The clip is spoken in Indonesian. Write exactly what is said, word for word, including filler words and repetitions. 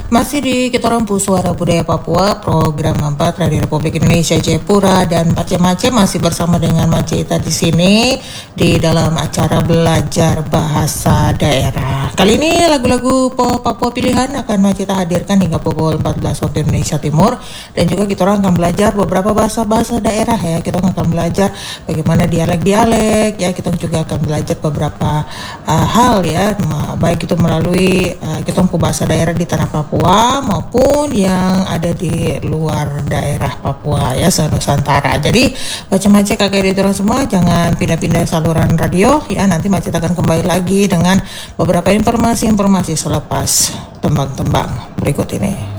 Masih di kita Rampu Suara Budaya Papua, program empat Radio Republik Indonesia Jayapura, dan Mace-Mace masih bersama dengan Mace Ita di sini di dalam acara belajar bahasa daerah. Kali ini lagu-lagu Papua pilihan akan Mace Ita hadirkan hingga pukul empat belas waktu Indonesia Timur, dan juga kita orang akan belajar beberapa bahasa-bahasa daerah ya. Kita akan belajar bagaimana dialek-dialek ya. Kita juga akan belajar beberapa uh, hal ya, baik itu melalui uh, kita bahasa daerah di tanah Papua maupun yang ada di luar daerah Papua ya, se-Nusantara. Jadi Mace-Mace kakak editor semua jangan pindah-pindah saluran radio ya. Nanti Mace akan kembali lagi dengan beberapa informasi-informasi selepas tembang-tembang berikut ini.